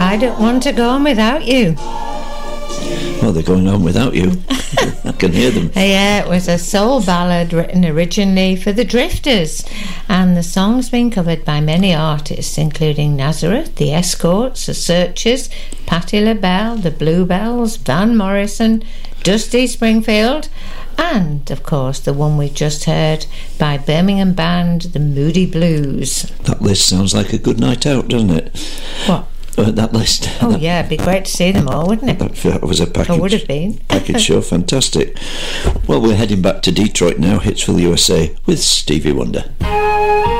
I don't want to go on without you. Well, they're going on without you. I can hear them. Yeah, it was a soul ballad written originally for the Drifters, and the song's been covered by many artists, including Nazareth, the Escorts, the Searchers, Patti LaBelle, the Bluebells, Van Morrison, Dusty Springfield, and, of course, the one we've just heard by Birmingham band, the Moody Blues. That list sounds like a good night out, doesn't it? What? That list. Oh, yeah, it'd be great to see them all, wouldn't it? That was a package. It would have been. Package show, fantastic. Well, we're heading back to Detroit now. Hits for the USA with Stevie Wonder.